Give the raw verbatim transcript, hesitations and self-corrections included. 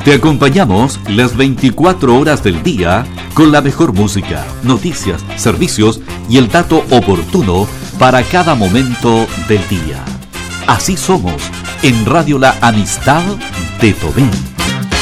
Te acompañamos las veinticuatro horas del día con la mejor música, noticias, servicios y el dato oportuno para cada momento del día. Así somos en Radio La Amistad de Tobén.